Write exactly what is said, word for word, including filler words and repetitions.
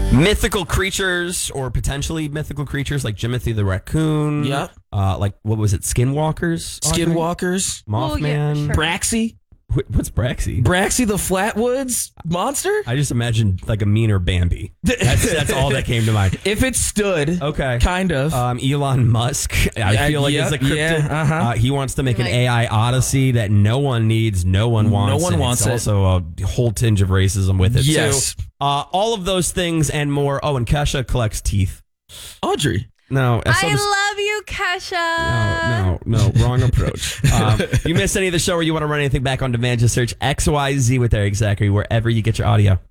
Mythical creatures or potentially mythical creatures like Jimothy the raccoon. Yep. Uh, like, what was it? Skinwalkers? Audrey? Skinwalkers. Mothman. Oh, yeah, sure. Braxy. Wh- What's Braxy? Braxy the Flatwoods monster? I just imagined like a meaner Bambi. That's that's all that came to mind. If it stood. Okay. Kind of. Um, Elon Musk, I Yeah, feel like yep, is a cryptid. yeah, uh-huh. Uh, he wants to make an Like- A I Odyssey that no one needs, no one wants. one and wants it's it. also a whole tinge of racism with it Yes. too. Uh, all of those things and more. Oh, and Kesha collects teeth. Audrey. No, I saw I this- love you, Kesha. No, no, no, wrong approach. Um, if you missed any of the show or you want to run anything back on demand, just search X Y Z with Eric Zachary wherever you get your audio.